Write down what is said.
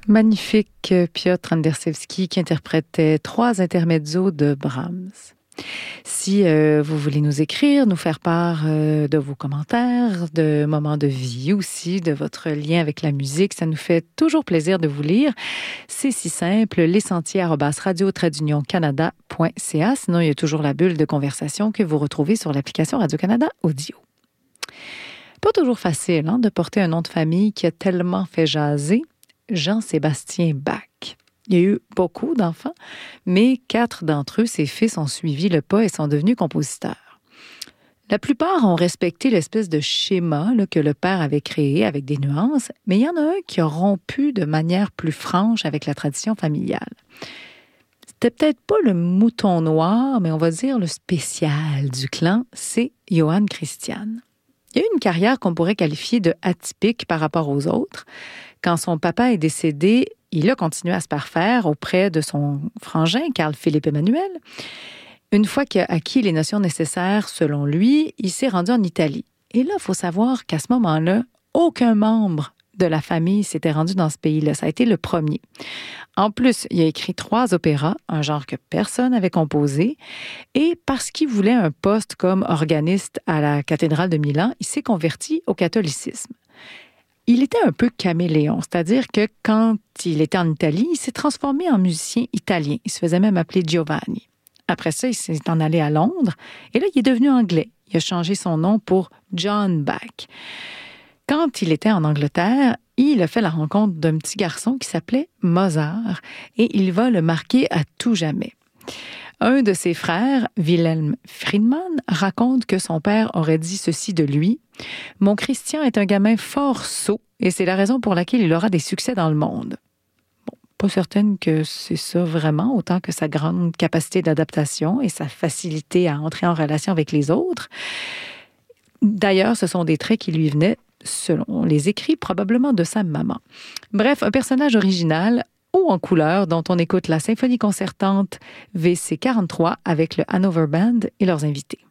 Magnifique Piotr Anderszewski qui interprétait 3 intermezzos de Brahms. Si vous voulez nous écrire, nous faire part de vos commentaires, de moments de vie aussi, de votre lien avec la musique, ça nous fait toujours plaisir de vous lire. C'est si simple, lesentiers@radio-canada.ca. Sinon, il y a toujours la bulle de conversation que vous retrouvez sur l'application Radio-Canada Audio. Pas toujours facile de porter un nom de famille qui a tellement fait jaser. Jean-Sébastien Bach. Il y a eu beaucoup d'enfants, mais 4 d'entre eux, ses fils, ont suivi le pas et sont devenus compositeurs. La plupart ont respecté l'espèce de schéma que le père avait créé avec des nuances, mais il y en a un qui a rompu de manière plus franche avec la tradition familiale. C'était peut-être pas le mouton noir, mais on va dire le spécial du clan, c'est Johann Christian. Il a eu une carrière qu'on pourrait qualifier de atypique par rapport aux autres. Quand son papa est décédé, il a continué à se parfaire auprès de son frangin, Carl-Philippe Emmanuel. Une fois qu'il a acquis les notions nécessaires, selon lui, il s'est rendu en Italie. Et là, il faut savoir qu'à ce moment-là, aucun membre de la famille s'était rendu dans ce pays-là. Ça a été le premier. En plus, il a écrit 3 opéras, un genre que personne n'avait composé. Et parce qu'il voulait un poste comme organiste à la cathédrale de Milan, il s'est converti au catholicisme. Il était un peu caméléon, c'est-à-dire que quand il était en Italie, il s'est transformé en musicien italien. Il se faisait même appeler Giovanni. Après ça, il s'est en allé à Londres et là, il est devenu anglais. Il a changé son nom pour John Bach. Quand il était en Angleterre, il a fait la rencontre d'un petit garçon qui s'appelait Mozart et il va le marquer à tout jamais. Un de ses frères, Wilhelm Friedman, raconte que son père aurait dit ceci de lui: « Mon Christian est un gamin fort sot et c'est la raison pour laquelle il aura des succès dans le monde. » Bon, pas certaine que c'est ça vraiment, autant que sa grande capacité d'adaptation et sa facilité à entrer en relation avec les autres. D'ailleurs, ce sont des traits qui lui venaient, selon les écrits, probablement de sa maman. Bref, un personnage original, haut en couleur, dont on écoute la symphonie concertante VC 43 avec le Hanover Band et leurs invités.